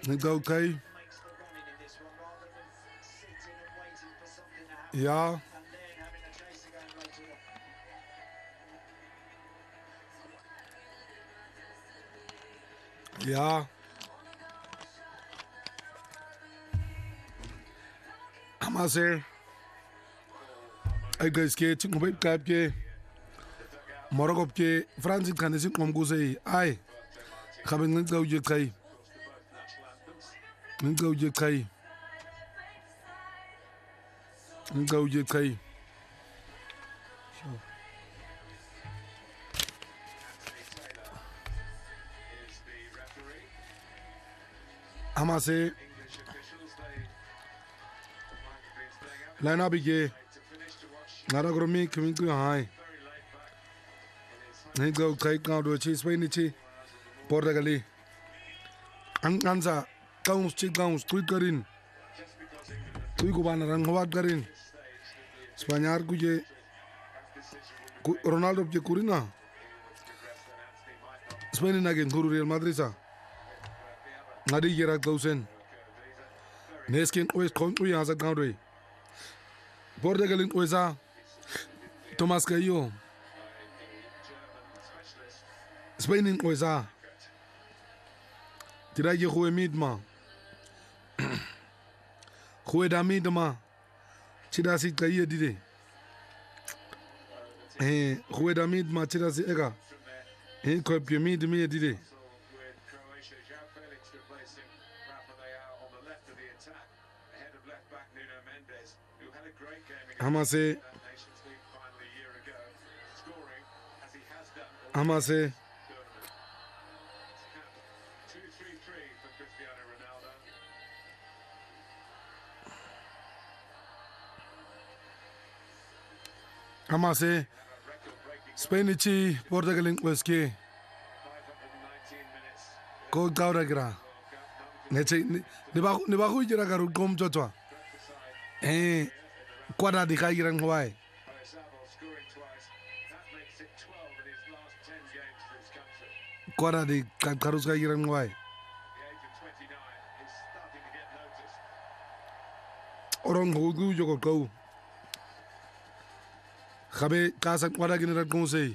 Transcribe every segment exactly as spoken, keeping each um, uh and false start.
Okay. Yeah. Yeah. Amase. I guys ke tingobe kap ke morogop ke Francis kanesi komguse ai khabe ngau je kai ngau je kai ngau je kai Amase Lana bige Nara gromi kmingu hai ngau kai kau do chi Spain chi Portugali Anganza kaus chi kaus tweet karin tweet ko bana rang hawat karin Spanyar ku je Ronaldo je kurina Spain na gen guru Real Madrid sa ngadi gira kausen neskin oes kon u ya sa kaudoi Portugal in oesa Thomas Cayo Spain in oesa Tira je juwe midma juwe da midma Tira si Cayo dide eh juwe da midma tira si ega eh ko pye mid mi dide Amase Amase Amase Spain chi Portugal in weske ko gaura gra neche ne ba ne ba hu jira garu kom chotwa eh Quadra di kairan Hawaii. Quadra di karus kairan Hawaii. Orang hugu joko kau. Khabe kasak quadra gini rat kau sei.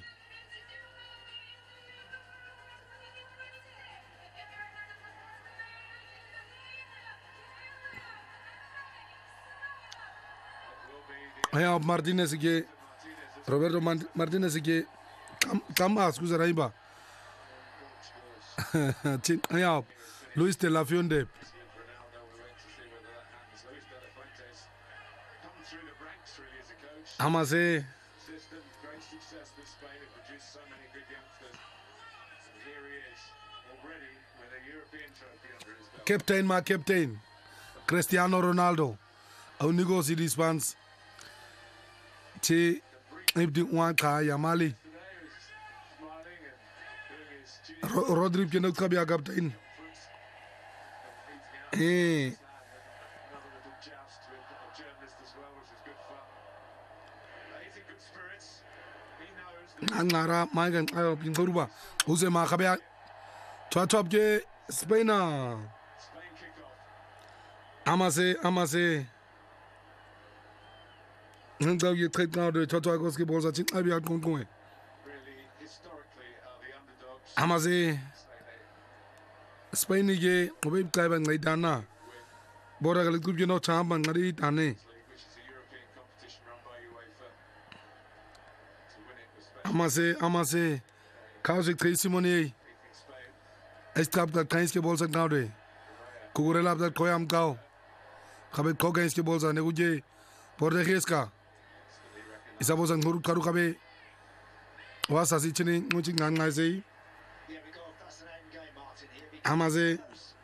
Aya Martinez ke Roberto Martinez ke kam kam askuza raiba tin aya Luis de la Fionde Amase Captain ma captain Cristiano Ronaldo au negoci dispans Ti ibdi wanka ya Mali Rodri pjeno kabi agaptain eh Angara magan ayo pingoruba use ma kabi chwa chwa ke Spaina Amase Amase Ngau ye trait ngau de chotwa koski bolsa chin abi at kon kon Amase Spain ye obe kai ban ngai dana bora gal group you know cham ban ngari tane Amase Amase Kausi Simone Estab ka kains ke bolsa ngau de Kugurela da koyam kau Khabe ko kains ke bolsa ne uje Português ka Isabo sang huru karu kabe wasa si chini nguchi ngang ngai sei Amase